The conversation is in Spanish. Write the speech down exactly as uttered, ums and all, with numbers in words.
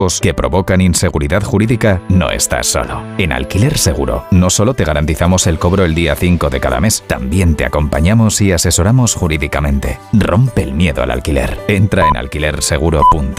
que provocan inseguridad jurídica, no estás solo. En Alquiler Seguro, no solo te garantizamos el cobro el día cinco de cada mes, también te acompañamos y asesoramos jurídicamente. Rompe el miedo al alquiler. Entra en alquiler seguro punto es.